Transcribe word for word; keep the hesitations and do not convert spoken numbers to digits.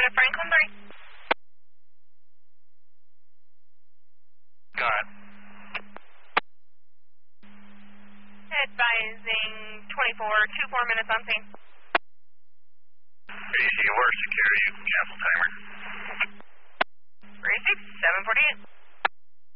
to Franklin three. Got it. Advising twenty-four, two four minutes on scene. A C, we're secure. You can cancel timer. Received, seven forty-eight.